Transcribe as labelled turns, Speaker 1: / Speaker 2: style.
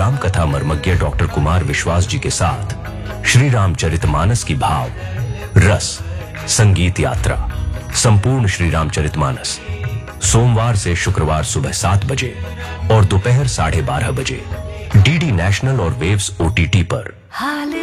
Speaker 1: राम कथा मर्मज्ञ डॉक्टर कुमार विश्वास जी के साथ श्री रामचरितमानस की भाव रस संगीत यात्रा संपूर्ण श्री रामचरितमानस सोमवार से शुक्रवार सुबह 7 बजे और दोपहर 12:30 बजे डीडी नेशनल और वेव्स OTT पर।